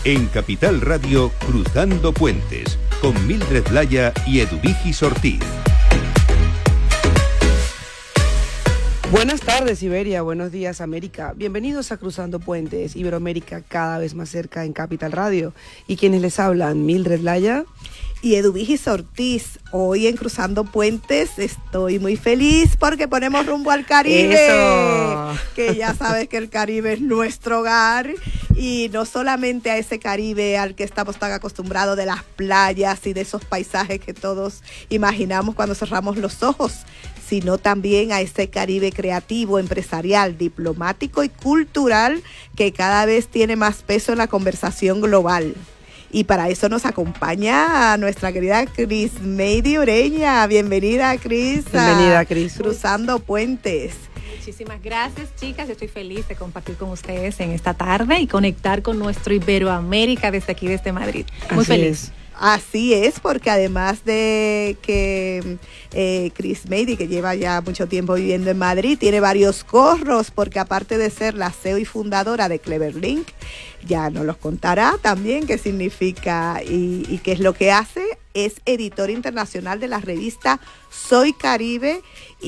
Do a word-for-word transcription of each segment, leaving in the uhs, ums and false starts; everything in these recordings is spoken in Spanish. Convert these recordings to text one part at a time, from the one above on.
En Capital Radio, Cruzando Puentes, con Mildred Laya y Eduvigis Ortiz. Buenas tardes, Iberia. Buenos días, América. Bienvenidos a Cruzando Puentes, Iberoamérica cada vez más cerca en Capital Radio. Y quienes les hablan, Mildred Laya y Eduvigis Ortiz. Hoy en Cruzando Puentes estoy muy feliz porque ponemos rumbo al Caribe. ¡Eso! Que ya sabes que el Caribe es nuestro hogar. Y no solamente a ese Caribe al que estamos tan acostumbrados, de las playas y de esos paisajes que todos imaginamos cuando cerramos los ojos, sino también a ese Caribe creativo, empresarial, diplomático y cultural que cada vez tiene más peso en la conversación global. Y para eso nos acompaña nuestra querida Cris Meidi Ureña. Bienvenida, Cris. Bienvenida, Cris. Cruzando Puentes. Muchísimas gracias, chicas. Yo estoy feliz de compartir con ustedes en esta tarde y conectar con nuestro Iberoamérica desde aquí, desde Madrid. Muy Así feliz. es. Así es, porque además de que eh, Cris Meidi, que lleva ya mucho tiempo viviendo en Madrid, tiene varios gorros, porque aparte de ser la C E O y fundadora de Cleverlink, ya nos los contará también qué significa y, y qué es lo que hace. Es editora internacional de la revista Soy Caribe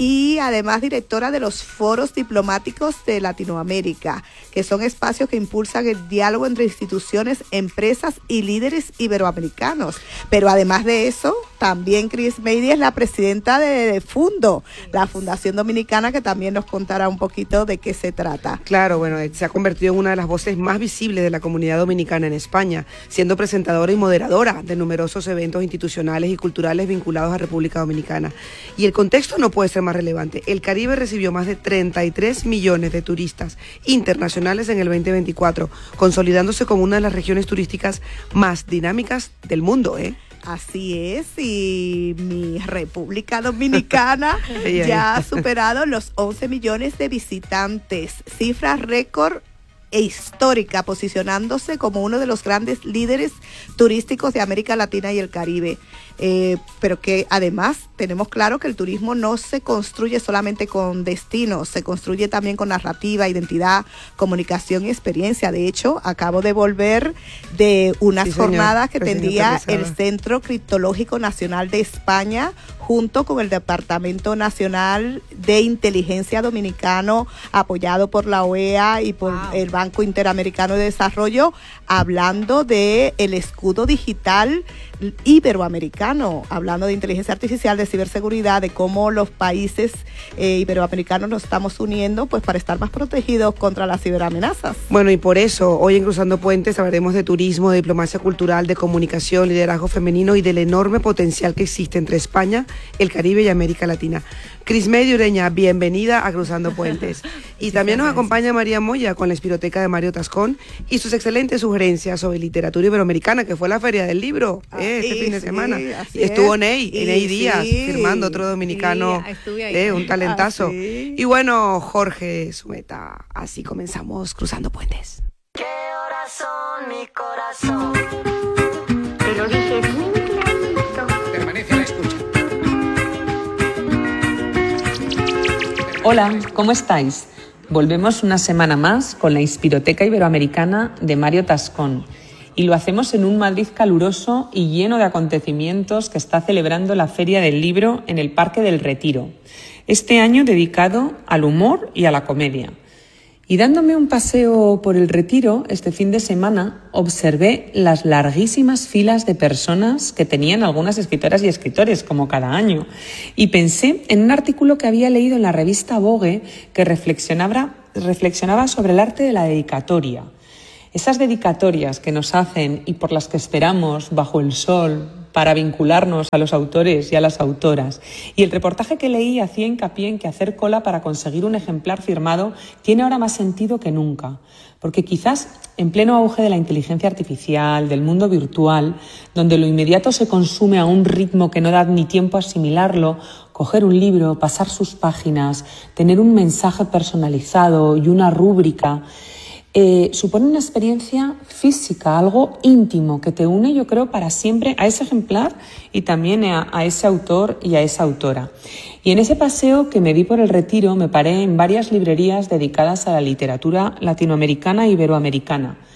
y además directora de los foros diplomáticos de Latinoamérica, que son espacios que impulsan el diálogo entre instituciones, empresas y líderes iberoamericanos. Pero además de eso, también Cris Meidi es la presidenta de, de Fundo, la Fundación Dominicana, que también nos contará un poquito de qué se trata. Claro, bueno, se ha convertido en una de las voces más visibles de la comunidad dominicana en España, siendo presentadora y moderadora de numerosos eventos institucionales y culturales vinculados a República Dominicana. Y el contexto no puede ser más relevante. El Caribe recibió más de treinta y tres millones de turistas internacionales en el veinte veinticuatro, consolidándose como una de las regiones turísticas más dinámicas del mundo, ¿eh? Así es, y mi República Dominicana ya ha superado los once millones de visitantes, cifra récord e histórica, posicionándose como uno de los grandes líderes turísticos de América Latina y el Caribe. Eh, pero que además tenemos claro que el turismo no se construye solamente con destinos, se construye también con narrativa, identidad, comunicación y experiencia. De hecho, acabo de volver de unas sí, jornadas que tendría el Centro Criptológico Nacional de España junto con el Departamento Nacional de Inteligencia Dominicano, apoyado por la O E A y por wow. el Banco Interamericano de Desarrollo, hablando de el escudo digital iberoamericano, hablando de inteligencia artificial, de ciberseguridad, de cómo los países eh, iberoamericanos nos estamos uniendo pues para estar más protegidos contra las ciberamenazas. Bueno, y por eso hoy en Cruzando Puentes hablaremos de turismo, de diplomacia cultural, de comunicación, liderazgo femenino y del enorme potencial que existe entre España, el Caribe y América Latina. Cris Meidi Ureña, bienvenida a Cruzando Puentes. Y también nos acompaña María Moya con la Espiroteca de Mario Tascón y sus excelentes sugerencias sobre literatura iberoamericana, que fue la Feria del Libro eh, este sí, fin de semana. Sí, y estuvo Ney, y Ney Díaz, sí, firmando, otro dominicano, sí, eh, un talentazo. Sí. Y bueno, Jorge Sumeta, así comenzamos Cruzando Puentes. ¿Qué horas son, mi corazón? Pero dije muy clarito. Permanece a la escucha. Hola, ¿cómo estáis? Volvemos una semana más con la Inspiroteca Iberoamericana de Mario Tascón y lo hacemos en un Madrid caluroso y lleno de acontecimientos que está celebrando la Feria del Libro en el Parque del Retiro, este año dedicado al humor y a la comedia. Y dándome un paseo por el Retiro este fin de semana, observé las larguísimas filas de personas que tenían algunas escritoras y escritores, como cada año, y pensé en un artículo que había leído en la revista Vogue que reflexionaba, reflexionaba sobre el arte de la dedicatoria. Esas dedicatorias que nos hacen y por las que esperamos bajo el sol para vincularnos a los autores y a las autoras. Y el reportaje que leí hacía hincapié en que hacer cola para conseguir un ejemplar firmado tiene ahora más sentido que nunca, porque quizás en pleno auge de la inteligencia artificial, del mundo virtual, donde lo inmediato se consume a un ritmo que no da ni tiempo a asimilarlo, coger un libro, pasar sus páginas, tener un mensaje personalizado y una rúbrica, Eh, supone una experiencia física, algo íntimo que te une, yo creo, para siempre a ese ejemplar y también a, a ese autor y a esa autora. Y en ese paseo que me di por el Retiro me paré en varias librerías dedicadas a la literatura latinoamericana e iberoamericana,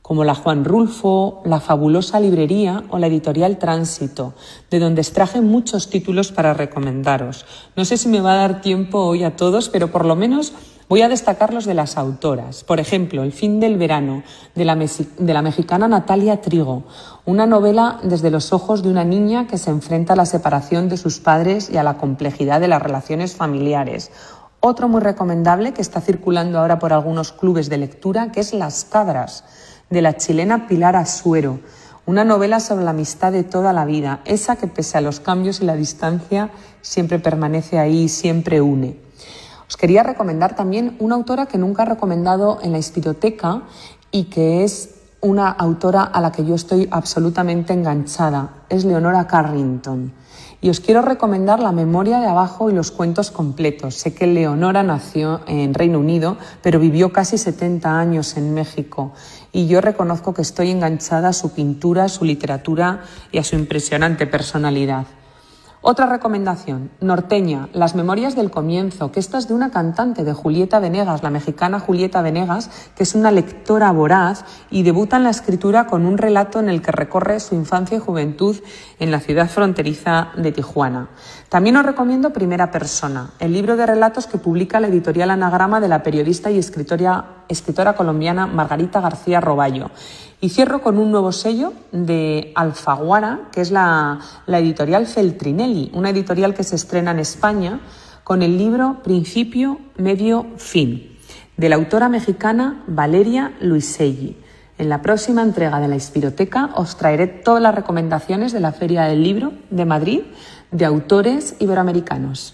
como la Juan Rulfo, la Fabulosa Librería o la editorial Tránsito, de donde extraje muchos títulos para recomendaros. No sé si me va a dar tiempo hoy a todos, pero por lo menos voy a destacar los de las autoras. Por ejemplo, El fin del verano, de la, de la mexicana Natalia Trigo, una novela desde los ojos de una niña que se enfrenta a la separación de sus padres y a la complejidad de las relaciones familiares. Otro muy recomendable que está circulando ahora por algunos clubes de lectura, que es Las cabras, de la chilena Pilar Asuero, una novela sobre la amistad de toda la vida, esa que pese a los cambios y la distancia siempre permanece ahí y siempre une. Os quería recomendar también una autora que nunca he recomendado en la Inspiroteca y que es una autora a la que yo estoy absolutamente enganchada, es Leonora Carrington. Y os quiero recomendar La memoria de abajo y los cuentos completos. Sé que Leonora nació en Reino Unido, pero vivió casi setenta años en México. Y yo reconozco que estoy enganchada a su pintura, a su literatura y a su impresionante personalidad. Otra recomendación, Norteña, Las memorias del comienzo, que esta es de una cantante, de Julieta Venegas, la mexicana Julieta Venegas, que es una lectora voraz y debuta en la escritura con un relato en el que recorre su infancia y juventud en la ciudad fronteriza de Tijuana. También os recomiendo Primera persona, el libro de relatos que publica la editorial Anagrama de la periodista y escritora, escritora colombiana Margarita García Roballo. Y cierro con un nuevo sello de Alfaguara, que es la, la editorial Feltrinelli, una editorial que se estrena en España con el libro Principio, Medio, Fin, de la autora mexicana Valeria Luiselli. En la próxima entrega de la Inspiroteca os traeré todas las recomendaciones de la Feria del Libro de Madrid de autores iberoamericanos.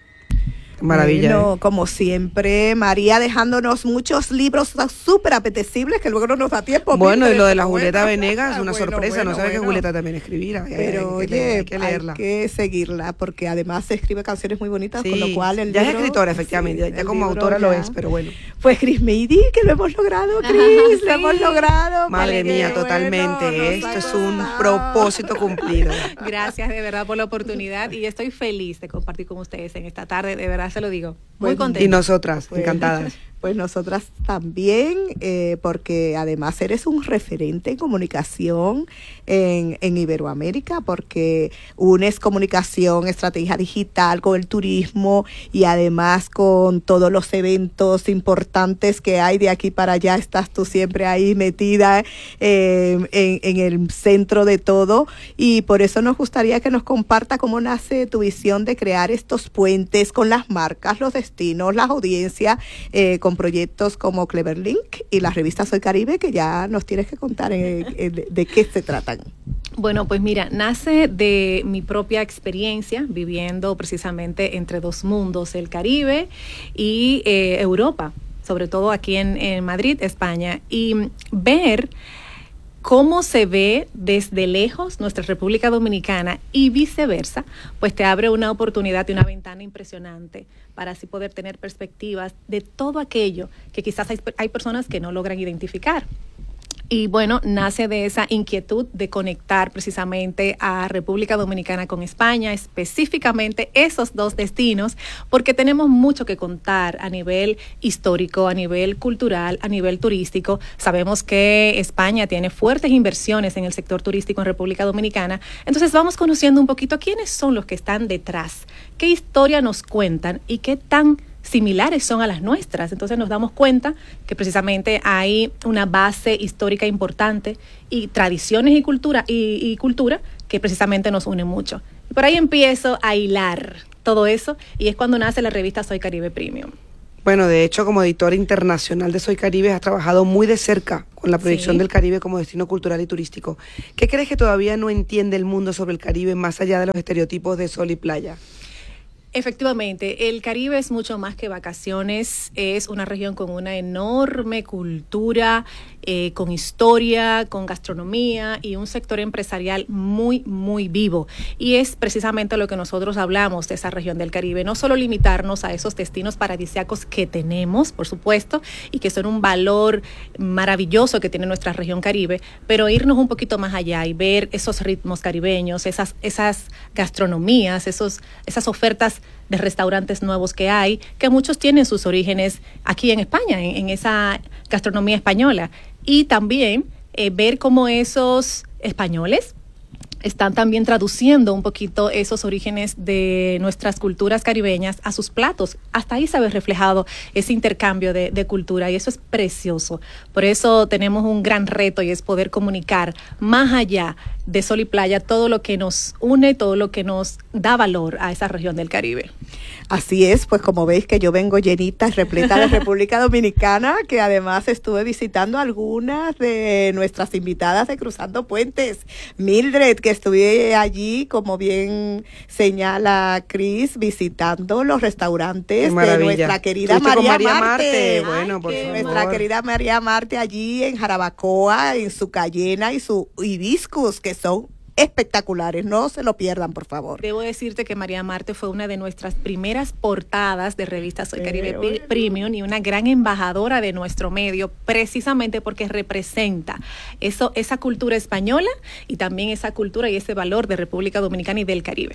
Maravilla. Bueno, ¿eh? Como siempre, María dejándonos muchos libros súper apetecibles que luego no nos da tiempo. Bueno, Mildred, y lo de la bueno. Julieta Venegas es una Bueno, sorpresa. bueno, no sabes bueno. que Julieta también escribirá. Pero hay, que, oye, hay que leerla. hay que seguirla porque además se escribe canciones muy bonitas, Sí, con lo cual el ya libro, es escritora, efectivamente. sí, ya el como libro autora lo ya. es, pero bueno. Pues Cris Meidi, que lo hemos logrado, Cris, Sí. lo hemos logrado. Madre Qué mía, bueno, totalmente. nos Esto ha es un costado. propósito cumplido. Gracias de verdad por la oportunidad y estoy feliz de compartir con ustedes en esta tarde, de verdad se lo digo. Muy Bueno, contenta. Y nosotras, Pues- encantadas. Pues nosotras también, eh, porque además eres un referente en comunicación en, en Iberoamérica, porque unes comunicación, estrategia digital con el turismo y además con todos los eventos importantes que hay de aquí para allá. Estás tú siempre ahí metida eh, en, en el centro de todo, y por eso nos gustaría que nos comparta cómo nace tu visión de crear estos puentes con las marcas, los destinos, las audiencias, eh, con proyectos como Cleverlink y la revista Soy Caribe, que ya nos tienes que contar eh, eh, de, de qué se tratan. Bueno, pues mira, nace de mi propia experiencia viviendo precisamente entre dos mundos, el Caribe y eh, Europa, sobre todo aquí en, en Madrid, España, y ver cómo se ve desde lejos nuestra República Dominicana y viceversa, pues te abre una oportunidad y una ventana impresionante para así poder tener perspectivas de todo aquello que quizás hay, hay personas que no logran identificar. Y bueno, nace de esa inquietud de conectar precisamente a República Dominicana con España, específicamente esos dos destinos, porque tenemos mucho que contar a nivel histórico, a nivel cultural, a nivel turístico. Sabemos que España tiene fuertes inversiones en el sector turístico en República Dominicana. Entonces vamos conociendo un poquito quiénes son los que están detrás, qué historia nos cuentan y qué tan similares son a las nuestras. Entonces nos damos cuenta que precisamente hay una base histórica importante y tradiciones y cultura y, y cultura que precisamente nos une mucho. Y por ahí empiezo a hilar todo eso y es cuando nace la revista Soy Caribe Premium. Bueno, de hecho, como editora internacional de Soy Caribe, has trabajado muy de cerca con la proyección Sí. del Caribe como destino cultural y turístico. ¿Qué crees que todavía no entiende el mundo sobre el Caribe más allá de los estereotipos de sol y playa? Efectivamente, el Caribe es mucho más que vacaciones, es una región con una enorme cultura, eh, con historia, con gastronomía y un sector empresarial muy, muy vivo. Y es precisamente lo que nosotros hablamos de esa región del Caribe, no solo limitarnos a esos destinos paradisíacos que tenemos, por supuesto, y que son un valor maravilloso que tiene nuestra región Caribe, pero irnos un poquito más allá y ver esos ritmos caribeños, esas, esas gastronomías, esos, esas ofertas de restaurantes nuevos que hay, que muchos tienen sus orígenes aquí en España, en, en esa gastronomía española, y también eh, ver cómo esos españoles están también traduciendo un poquito esos orígenes de nuestras culturas caribeñas a sus platos. Hasta ahí se ve reflejado ese intercambio de, de cultura y eso es precioso. Por eso tenemos un gran reto y es poder comunicar más allá de sol y playa todo lo que nos une, todo lo que nos da valor a esa región del Caribe. Así es, pues como veis que yo vengo llenita, repleta de República Dominicana, que además estuve visitando algunas de nuestras invitadas de Cruzando Puentes. Mildred, que estuve allí, como bien señala Cris, visitando los restaurantes de nuestra querida María, María Marte. Marte. Bueno, por favor. Nuestra querida María Marte allí en Jarabacoa, en su cayena y su hibiscus, que son espectaculares, no se lo pierdan, por favor. Debo decirte que María Marte fue una de nuestras primeras portadas de revista Soy Caribe eh, bueno. Premium y una gran embajadora de nuestro medio, precisamente porque representa eso, esa cultura española y también esa cultura y ese valor de República Dominicana y del Caribe.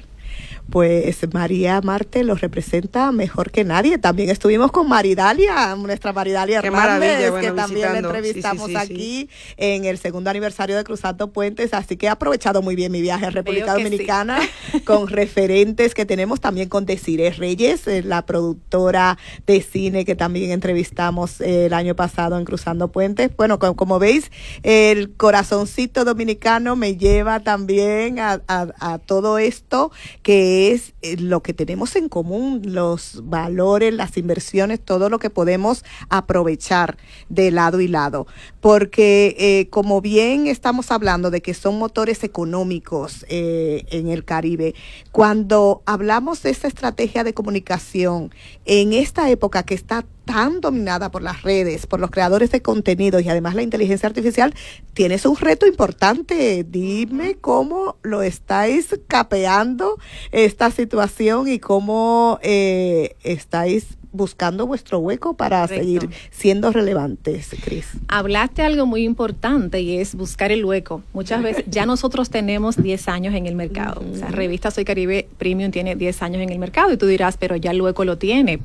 Pues María Marte lo representa mejor que nadie. También estuvimos con Maridalia, nuestra Maridalia Qué Hernández, bueno, que también la entrevistamos sí, sí, sí, aquí sí. en el segundo aniversario de Cruzando Puentes, así que he aprovechado muy bien mi viaje a República Dominicana sí. con referentes que tenemos también con Desiree Reyes, la productora de cine que también entrevistamos el año pasado en Cruzando Puentes. Bueno, como, como veis, el corazoncito dominicano me lleva también a, a, a todo esto que es lo que tenemos en común, los valores, las inversiones, todo lo que podemos aprovechar de lado y lado. Porque eh, como bien estamos hablando de que son motores económicos eh, en el Caribe, cuando hablamos de esta estrategia de comunicación, en esta época que está tan dominada por las redes, por los creadores de contenido y además la inteligencia artificial, tienes un reto importante. Dime cómo lo estáis capeando esta situación y cómo eh, estáis buscando vuestro hueco para Correcto. Seguir siendo relevantes, Cris. Hablaste algo muy importante y es buscar el hueco. Muchas veces ya nosotros tenemos diez años en el mercado. Uh-huh. O sea, revista Soy Caribe Premium tiene diez años en el mercado y tú dirás, pero ya el hueco lo tiene.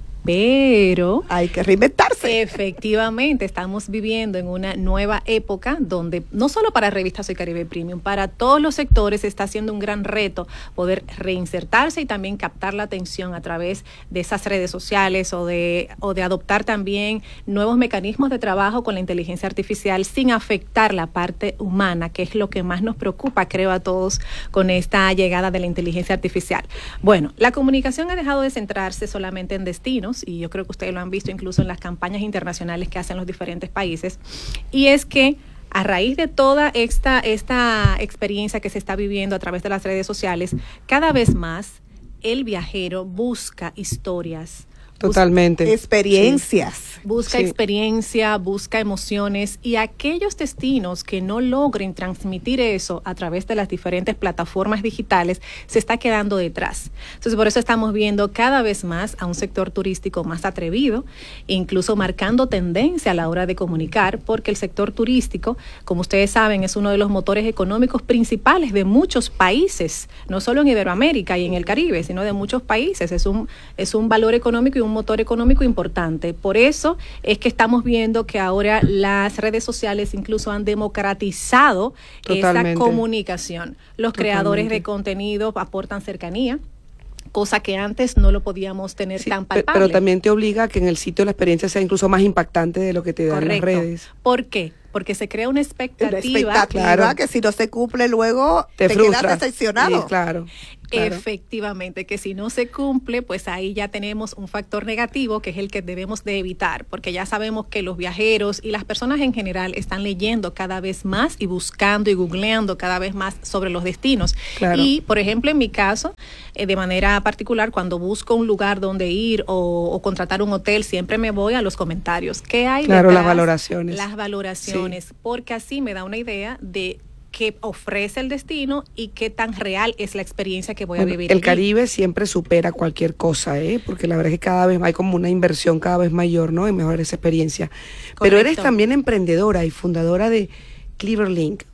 Pero hay que reinventarse. Efectivamente, estamos viviendo en una nueva época donde no solo para Revista Soy Caribe Premium, para todos los sectores está siendo un gran reto poder reinsertarse y también captar la atención a través de esas redes sociales o de, o de adoptar también nuevos mecanismos de trabajo con la inteligencia artificial sin afectar la parte humana, que es lo que más nos preocupa, creo, a todos con esta llegada de la inteligencia artificial. Bueno, la comunicación ha dejado de centrarse solamente en destinos, y yo creo que ustedes lo han visto incluso en las campañas internacionales que hacen los diferentes países, y es que a raíz de toda esta, esta experiencia que se está viviendo a través de las redes sociales, cada vez más el viajero busca historias, Totalmente. Busca experiencias. Sí. Busca sí. experiencia, busca emociones y aquellos destinos que no logren transmitir eso a través de las diferentes plataformas digitales se está quedando detrás. Entonces, por eso estamos viendo cada vez más a un sector turístico más atrevido, incluso marcando tendencia a la hora de comunicar, porque el sector turístico, como ustedes saben, es uno de los motores económicos principales de muchos países, no solo en Iberoamérica y en el Caribe, sino de muchos países. Es un, es un valor económico y un motor económico importante. Por eso es que estamos viendo que ahora las redes sociales incluso han democratizado Totalmente. Esa comunicación. Los Totalmente. Creadores de contenido aportan cercanía, cosa que antes no lo podíamos tener sí, tan palpable. Pero también te obliga a que en el sitio la experiencia sea incluso más impactante de lo que te dan las redes. ¿Por qué? Porque se crea una expectativa. Una expectativa claro. que si no se cumple luego te, te quedas decepcionado. Sí, claro. Claro. Efectivamente, que si no se cumple, pues ahí ya tenemos un factor negativo que es el que debemos de evitar, porque ya sabemos que los viajeros y las personas en general están leyendo cada vez más y buscando y googleando cada vez más sobre los destinos. Claro. Y, por ejemplo, en mi caso, eh, de manera particular, cuando busco un lugar donde ir o, o contratar un hotel, siempre me voy a los comentarios. ¿Qué hay Claro, detrás? las valoraciones. Las valoraciones, sí. porque así me da una idea de qué ofrece el destino y qué tan real es la experiencia que voy bueno, a vivir. El aquí. Caribe siempre supera cualquier cosa, ¿eh? Porque la verdad es que cada vez hay como una inversión cada vez mayor, ¿no? En mejorar esa experiencia. Correcto. Pero eres también emprendedora y fundadora de Cleverlink,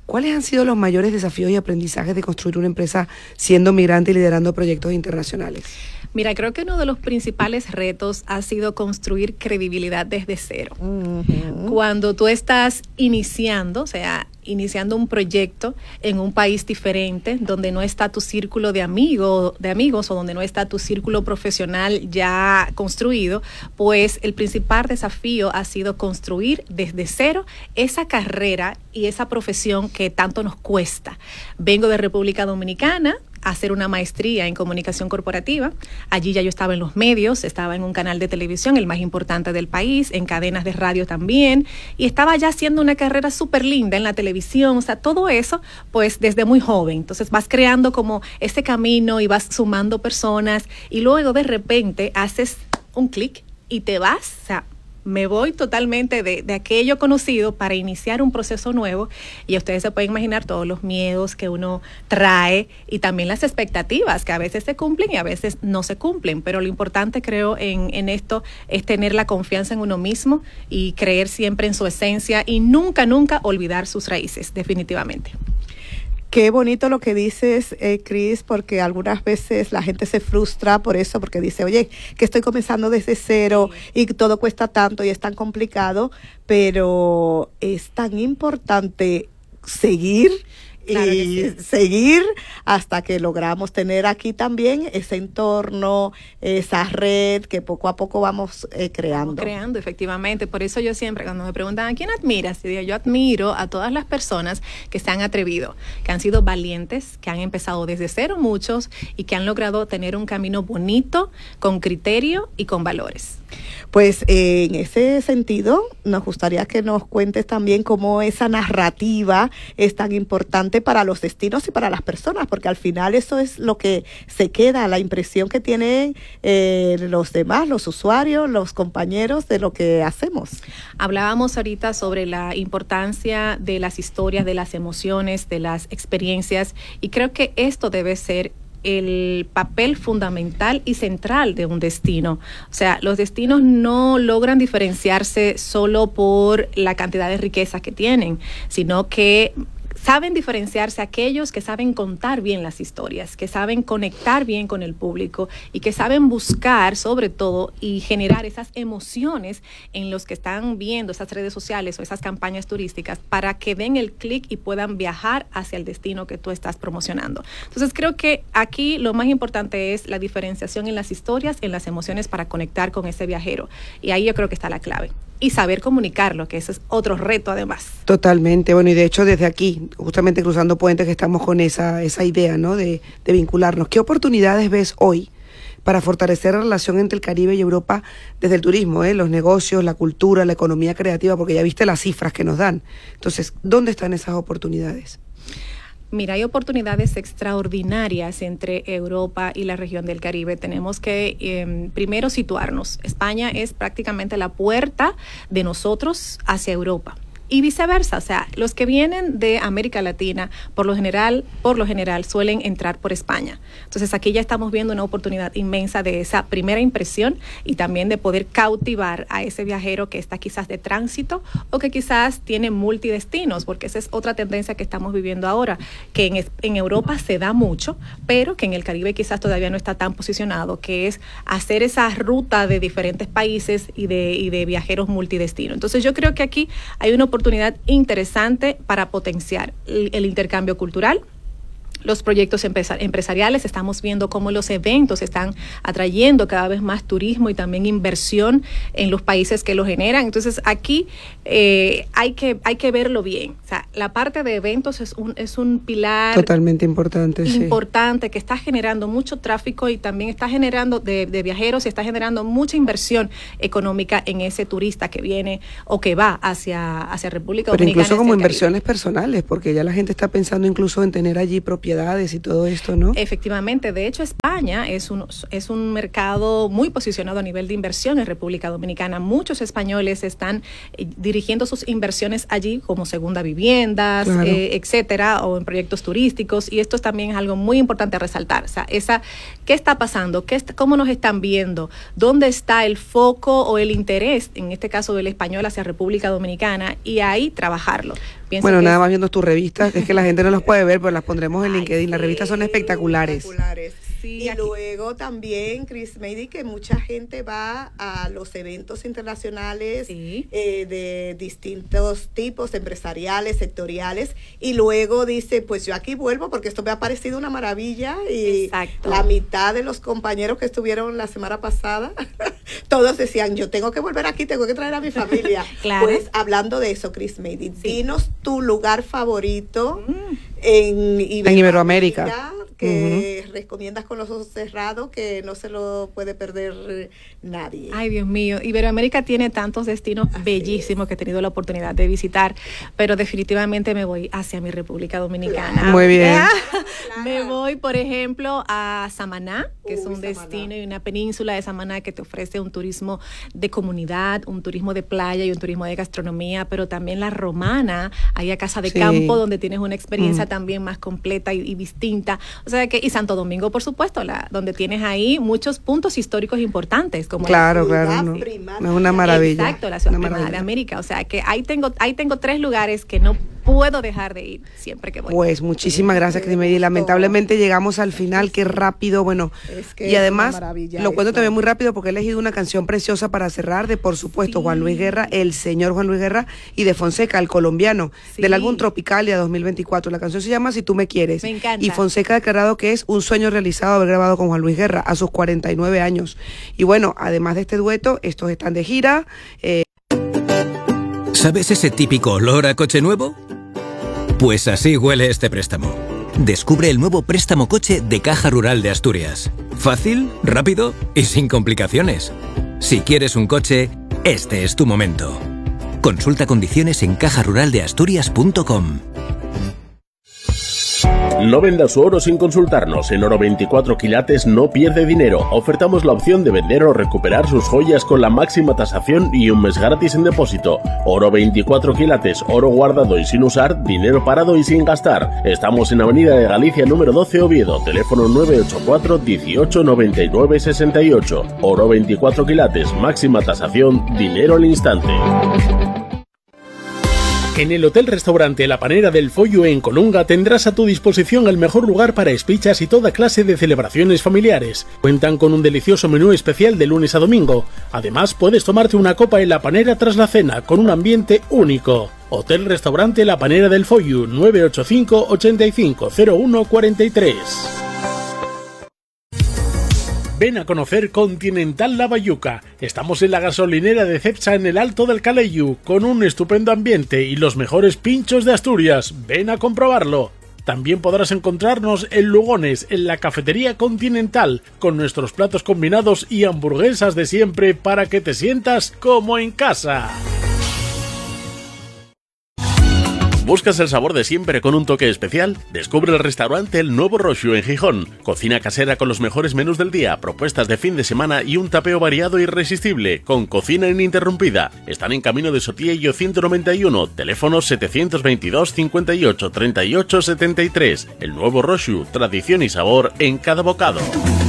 ¿cuáles han sido los mayores desafíos y aprendizajes de construir una empresa siendo migrante y liderando proyectos internacionales? Mira, creo que uno de los principales retos ha sido construir credibilidad desde cero. Uh-huh. Cuando tú estás iniciando, o sea, iniciando un proyecto en un país diferente, donde no está tu círculo de amigos, de amigos o donde no está tu círculo profesional ya construido, pues el principal desafío ha sido construir desde cero esa carrera y esa profesión que tanto nos cuesta. Vengo de República Dominicana a hacer una maestría en comunicación corporativa. Allí ya yo estaba en los medios, estaba en un canal de televisión, el más importante del país, en cadenas de radio también, y estaba ya haciendo una carrera súper linda en la televisión, o sea, todo eso, pues desde muy joven. Entonces vas creando como ese camino y vas sumando personas, y luego de repente haces un clic y te vas, o sea, me voy totalmente de, de aquello conocido para iniciar un proceso nuevo, y ustedes se pueden imaginar todos los miedos que uno trae y también las expectativas que a veces se cumplen y a veces no se cumplen, pero lo importante creo en, en esto es tener la confianza en uno mismo y creer siempre en su esencia y nunca, nunca olvidar sus raíces, definitivamente. Qué bonito lo que dices, eh, Cris, porque algunas veces la gente se frustra por eso, porque dice, oye, que estoy comenzando desde cero y todo cuesta tanto y es tan complicado, pero es tan importante seguir. Claro y sí. seguir hasta que logramos tener aquí también ese entorno, esa red que poco a poco vamos eh, creando. Vamos creando, efectivamente. Por eso yo siempre, cuando me preguntan, ¿a quién admiras? Yo digo, yo admiro a todas las personas que se han atrevido, que han sido valientes, que han empezado desde cero muchos y que han logrado tener un camino bonito, con criterio y con valores. Pues eh, en ese sentido, nos gustaría que nos cuentes también cómo esa narrativa es tan importante para los destinos y para las personas, porque al final eso es lo que se queda, la impresión que tienen eh, los demás, los usuarios, los compañeros de lo que hacemos. Hablábamos ahorita sobre la importancia de las historias, de las emociones, de las experiencias, y creo que esto debe ser el papel fundamental y central de un destino. O sea, los destinos no logran diferenciarse solo por la cantidad de riqueza que tienen, sino que saben diferenciarse aquellos que saben contar bien las historias, que saben conectar bien con el público y que saben buscar sobre todo y generar esas emociones en los que están viendo esas redes sociales o esas campañas turísticas para que den el clic y puedan viajar hacia el destino que tú estás promocionando. Entonces creo que aquí lo más importante es la diferenciación en las historias, en las emociones para conectar con ese viajero, y ahí yo creo que está la clave. Y saber comunicarlo, que ese es otro reto además. Totalmente, bueno, y de hecho desde aquí, justamente Cruzando Puentes, que estamos con esa, esa idea, ¿no?, de, de vincularnos. ¿Qué oportunidades ves hoy para fortalecer la relación entre el Caribe y Europa desde el turismo, eh, los negocios, la cultura, la economía creativa? Porque ya viste las cifras que nos dan. Entonces, ¿dónde están esas oportunidades? Mira, hay oportunidades extraordinarias entre Europa y la región del Caribe. Tenemos que eh, primero situarnos. España es prácticamente la puerta de nosotros hacia Europa. Y viceversa, o sea, los que vienen de América Latina, por lo general, por lo general, suelen entrar por España. Entonces aquí ya estamos viendo una oportunidad inmensa de esa primera impresión y también de poder cautivar a ese viajero que está quizás de tránsito o que quizás tiene multidestinos, porque esa es otra tendencia que estamos viviendo ahora, que en, en Europa se da mucho, pero que en el Caribe quizás todavía no está tan posicionado, que es hacer esa ruta de diferentes países y de, y de viajeros multidestinos. Entonces yo creo que aquí hay una oportunidad oportunidad interesante para potenciar el, el intercambio cultural, los proyectos empresariales. Estamos viendo cómo los eventos están atrayendo cada vez más turismo y también inversión en los países que lo generan. Entonces aquí eh, hay que hay que verlo bien. O sea, la parte de eventos es un es un pilar totalmente importante, importante sí. que está generando mucho tráfico y también está generando de, de viajeros y está generando mucha inversión económica en ese turista que viene o que va hacia hacia República Pero Dominicana. Pero incluso como inversiones personales, porque ya la gente está pensando incluso en tener allí propiedades y todo esto, ¿no? Efectivamente, de hecho España es un, es un mercado muy posicionado a nivel de inversión en República Dominicana. Muchos españoles están eh, dirigiendo sus inversiones allí como segunda viviendas, claro. eh, etcétera, o en proyectos turísticos, y esto también es algo muy importante a resaltar. O sea, esa, ¿qué está pasando? ¿Qué está, ¿Cómo nos están viendo? ¿Dónde está el foco o el interés, en este caso del español, hacia República Dominicana? Y ahí trabajarlo. Pienso bueno, que nada es, más viendo tus revistas, es que la gente no los puede ver, pero las pondremos en LinkedIn. Ay, Las revistas son espectaculares. espectaculares. Sí, y aquí. luego también, Chris Mady, que mucha gente va a los eventos internacionales Sí. eh, de distintos tipos, empresariales, sectoriales, y luego dice, pues yo aquí vuelvo porque esto me ha parecido una maravilla, y Exacto. la mitad de los compañeros que estuvieron la semana pasada, todos decían, yo tengo que volver aquí, tengo que traer a mi familia. Claro. Pues hablando de eso, Chris Mady, Sí. dinos tu lugar favorito Mm. en En Iberoamérica. que recomiendas con los ojos cerrados, que no se lo puede perder eh, nadie. Ay, Dios mío, Iberoamérica tiene tantos destinos Así bellísimos es. que he tenido la oportunidad de visitar, pero definitivamente me voy hacia mi República Dominicana. Claro. Muy bien. Claro. Me voy, por ejemplo, a Samaná, que es Uy, un Samaná. destino y una península de Samaná que te ofrece un turismo de comunidad, un turismo de playa y un turismo de gastronomía, pero también la Romana, ahí a Casa de Sí. Campo, donde tienes una experiencia Mm. también más completa y, y distinta. O sea que, y Santo Domingo, por supuesto, la, donde tienes ahí muchos puntos históricos importantes, como Claro, ciudad claro. No, primaria. no es una maravilla. Exacto, la ciudad una primada de maravilla. América. O sea que ahí tengo, ahí tengo tres lugares que no puedo dejar de ir siempre que voy. Pues muchísimas gracias, Qué Crismedi. gusto. Lamentablemente llegamos al final, qué rápido, bueno. Es que Y es además, una maravilla lo cuento esto. también muy rápido porque he elegido una canción preciosa para cerrar de, por supuesto, Sí. Juan Luis Guerra, el señor Juan Luis Guerra, y de Fonseca, el colombiano, Sí. del álbum Tropicalia dos mil veinticuatro. La canción se llama Si tú me quieres. Me encanta. Y Fonseca ha declarado que es un sueño realizado haber grabado con Juan Luis Guerra a sus cuarenta y nueve años. Y bueno, además de este dueto, estos están de gira. Eh, ¿Sabes ese típico olor a coche nuevo? Pues así huele este préstamo. Descubre el nuevo préstamo coche de Caja Rural de Asturias. Fácil, rápido y sin complicaciones. Si quieres un coche, este es tu momento. Consulta condiciones en caja rural de asturias punto com. No venda su oro sin consultarnos. En Oro veinticuatro quilates no pierde dinero. Ofertamos la opción de vender o recuperar sus joyas con la máxima tasación y un mes gratis en depósito. Oro veinticuatro quilates, oro guardado y sin usar, dinero parado y sin gastar. Estamos en Avenida de Galicia número doce, Oviedo. Teléfono nueve ocho cuatro, dieciocho, noventa y nueve, sesenta y ocho. Oro veinticuatro quilates, máxima tasación, dinero al instante. En el Hotel Restaurante La Panera del Follo en Colunga tendrás a tu disposición el mejor lugar para espichas y toda clase de celebraciones familiares. Cuentan con un delicioso menú especial de lunes a domingo. Además, puedes tomarte una copa en La Panera tras la cena, con un ambiente único. Hotel Restaurante La Panera del Follo, nueve ocho cinco, ochenta y cinco, cero uno, cuarenta y tres. Ven a conocer Continental La Bayuca. Estamos en la gasolinera de Cepsa en el Alto del Caleyu, con un estupendo ambiente y los mejores pinchos de Asturias. Ven a comprobarlo. También podrás encontrarnos en Lugones, en la Cafetería Continental, con nuestros platos combinados y hamburguesas de siempre para que te sientas como en casa. ¿Buscas el sabor de siempre con un toque especial? Descubre el restaurante El Nuevo Roxo en Gijón. Cocina casera con los mejores menús del día, propuestas de fin de semana y un tapeo variado e irresistible, con cocina ininterrumpida. Están en camino de Sotillo ciento noventa y uno, teléfono setecientos veintidós, cincuenta y ocho, treinta y ocho, setenta y tres. El Nuevo Roxo, tradición y sabor en cada bocado.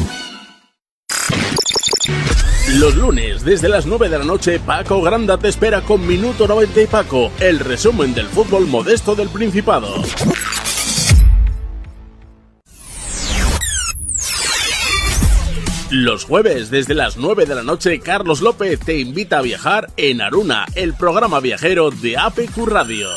Los lunes, desde las nueve de la noche, Paco Granda te espera con Minuto noventa y Paco, el resumen del fútbol modesto del Principado. Los jueves, desde las nueve de la noche, Carlos López te invita a viajar en Aruna, el programa viajero de A P Q Radio.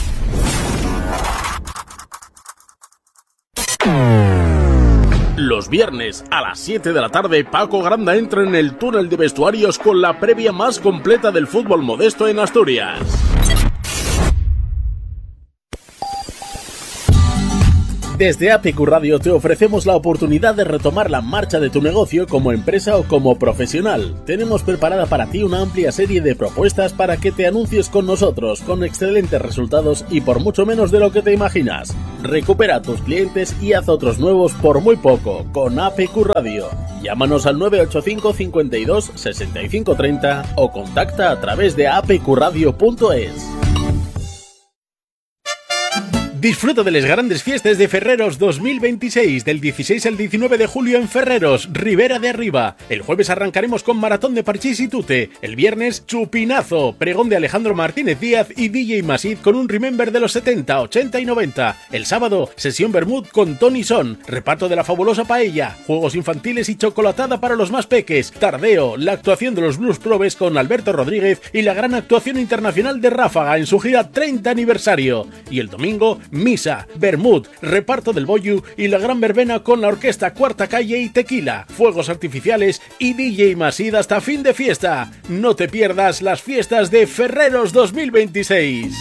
Los viernes a las siete de la tarde, Paco Granda entra en el túnel de vestuarios con la previa más completa del fútbol modesto en Asturias. Desde A P Q Radio te ofrecemos la oportunidad de retomar la marcha de tu negocio como empresa o como profesional. Tenemos preparada para ti una amplia serie de propuestas para que te anuncies con nosotros, con excelentes resultados y por mucho menos de lo que te imaginas. Recupera a tus clientes y haz otros nuevos por muy poco con A P Q Radio. Llámanos al nueve ocho cinco, cincuenta y dos, sesenta y cinco, treinta o contacta a través de a p q radio punto es. Disfruta de las grandes fiestas de Ferreros dos mil veintiséis, del dieciséis al diecinueve de julio en Ferreros, Ribera de Arriba. El jueves arrancaremos con maratón de parchís y tute. El viernes, chupinazo, pregón de Alejandro Martínez Díaz y D J Masid con un remember de los setenta, ochenta y noventa. El sábado, sesión Bermud con Tony Son, reparto de la fabulosa paella, juegos infantiles y chocolatada para los más peques. Tardeo, la actuación de los Blues Probes con Alberto Rodríguez y la gran actuación internacional de Ráfaga en su gira treinta aniversario. Y el domingo, misa, Bermud, reparto del Boyu y la gran verbena con la orquesta Cuarta Calle y Tequila, fuegos artificiales y D J Masid hasta fin de fiesta. No te pierdas las fiestas de Ferreros dos mil veintiséis.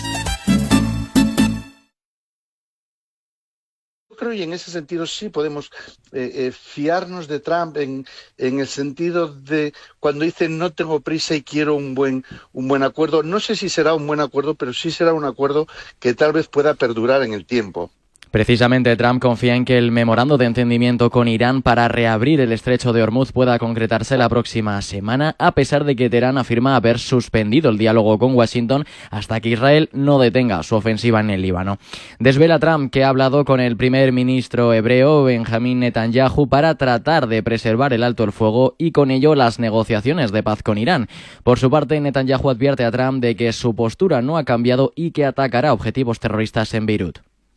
Creo, y en ese sentido sí podemos eh, eh, fiarnos de Trump en, en el sentido de cuando dice no tengo prisa y quiero un buen, un buen acuerdo. No sé si será un buen acuerdo, pero sí será un acuerdo que tal vez pueda perdurar en el tiempo. Precisamente Trump confía en que el memorando de entendimiento con Irán para reabrir el estrecho de Hormuz pueda concretarse la próxima semana, a pesar de que Teherán afirma haber suspendido el diálogo con Washington hasta que Israel no detenga su ofensiva en el Líbano. Desvela Trump que ha hablado con el primer ministro hebreo Benjamín Netanyahu para tratar de preservar el alto el fuego y con ello las negociaciones de paz con Irán. Por su parte, Netanyahu advierte a Trump de que su postura no ha cambiado y que atacará objetivos terroristas en Beirut.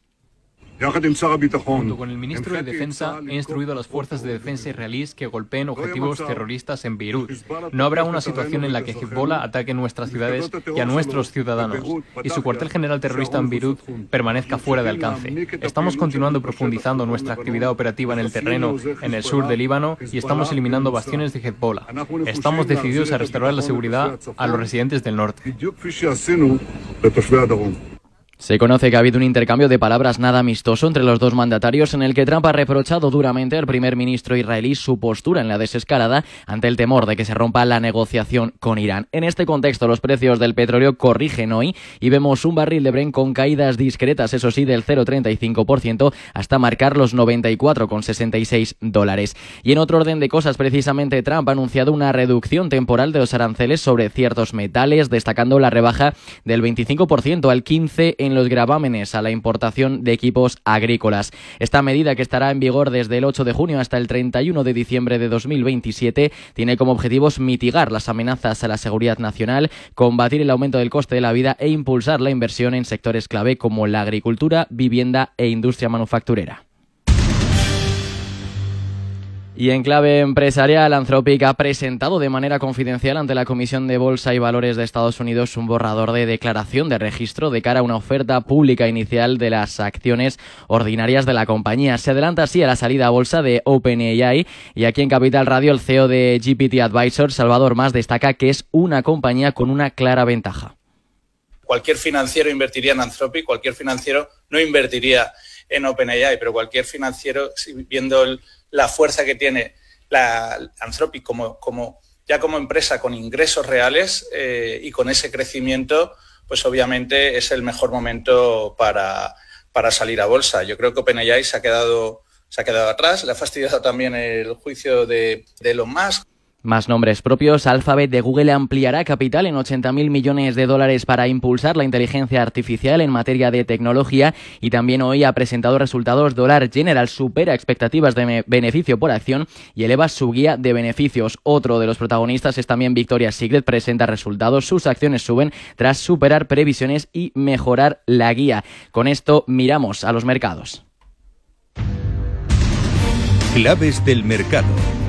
Junto con el ministro de Defensa, he instruido a las fuerzas de defensa israelíes que golpeen objetivos terroristas en Beirut. No habrá una situación en la que Hezbollah ataque nuestras ciudades y a nuestros ciudadanos, y su cuartel general terrorista en Beirut permanezca fuera de alcance. Estamos continuando profundizando nuestra actividad operativa en el terreno en el sur del Líbano y estamos eliminando bastiones de Hezbollah. Estamos decididos a restaurar la seguridad a los residentes del norte. Se conoce que ha habido un intercambio de palabras nada amistoso entre los dos mandatarios en el que Trump ha reprochado duramente al primer ministro israelí su postura en la desescalada ante el temor de que se rompa la negociación con Irán. En este contexto, los precios del petróleo corrigen hoy y vemos un barril de Brent con caídas discretas, eso sí, del cero coma treinta y cinco por ciento hasta marcar los noventa y cuatro coma sesenta y seis dólares. Y en otro orden de cosas, precisamente Trump ha anunciado una reducción temporal de los aranceles sobre ciertos metales, destacando la rebaja del veinticinco por ciento al quince por ciento en los gravámenes a la importación de equipos agrícolas. Esta medida, que estará en vigor desde el ocho de junio hasta el treinta y uno de diciembre de dos mil veintisiete, tiene como objetivos mitigar las amenazas a la seguridad nacional, combatir el aumento del coste de la vida e impulsar la inversión en sectores clave como la agricultura, vivienda e industria manufacturera. Y en clave empresarial, Anthropic ha presentado de manera confidencial ante la Comisión de Bolsa y Valores de Estados Unidos un borrador de declaración de registro de cara a una oferta pública inicial de las acciones ordinarias de la compañía. Se adelanta así a la salida a bolsa de OpenAI, y aquí en Capital Radio el C E O de G P T Advisors, Salvador Mas, destaca que es una compañía con una clara ventaja. Cualquier financiero invertiría en Anthropic, cualquier financiero no invertiría en OpenAI, pero cualquier financiero, viendo el la fuerza que tiene la Anthropic como, como, ya como empresa con ingresos reales eh, y con ese crecimiento, pues obviamente es el mejor momento para, para salir a bolsa. Yo creo que OpenAI se ha quedado, se ha quedado atrás, le ha fastidiado también el juicio de, de Elon Musk. Más nombres propios. Alphabet de Google ampliará capital en ochenta mil millones de dólares para impulsar la inteligencia artificial en materia de tecnología, y también hoy ha presentado resultados. Dollar General supera expectativas de beneficio por acción y eleva su guía de beneficios. Otro de los protagonistas es también Victoria's Secret, presenta resultados. Sus acciones suben tras superar previsiones y mejorar la guía. Con esto miramos a los mercados. Claves del mercado.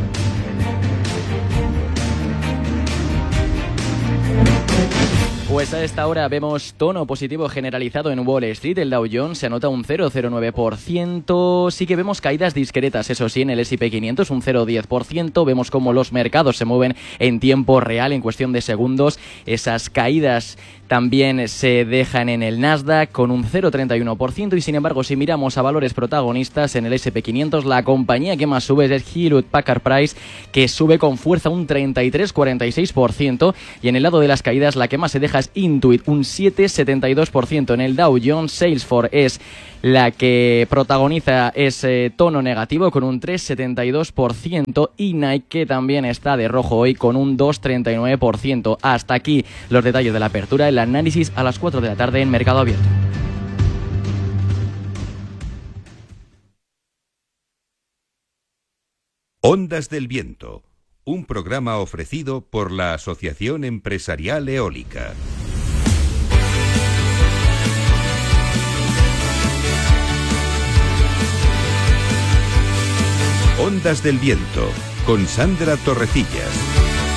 Pues a esta hora vemos tono positivo generalizado en Wall Street. El Dow Jones se anota un cero coma cero nueve por ciento. Sí que vemos caídas discretas, eso sí, en el ese y pe quinientos un cero coma diez por ciento. Vemos cómo los mercados se mueven en tiempo real, en cuestión de segundos. Esas caídas también se dejan en el Nasdaq con un cero coma treinta y uno por ciento. Y sin embargo, si miramos a valores protagonistas en el ese y pe quinientos, la compañía que más sube es Hewlett Packard Price, que sube con fuerza un treinta y tres coma cuarenta y seis por ciento. Y en el lado de las caídas, la que más se deja es Intuit, un siete coma setenta y dos por ciento. En el Dow Jones, Salesforce es la que protagoniza ese tono negativo con un tres coma setenta y dos por ciento, y Nike, que también está de rojo hoy con un dos coma treinta y nueve por ciento. Hasta aquí los detalles de la apertura. El análisis a las cuatro de la tarde en Mercado Abierto. Ondas del Viento, un programa ofrecido por la Asociación Empresarial Eólica. Ondas del Viento, con Sandra Torrecillas.